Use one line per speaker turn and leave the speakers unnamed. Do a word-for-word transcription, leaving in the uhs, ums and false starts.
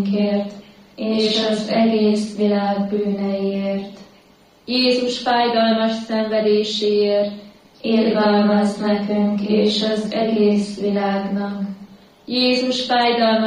bűneinkért, és az egész világ bűneiért.
Jézus fájdalmas szenvedéséért,
irgalmazz nekünk és az egész világnak.
Jézus fájdalmas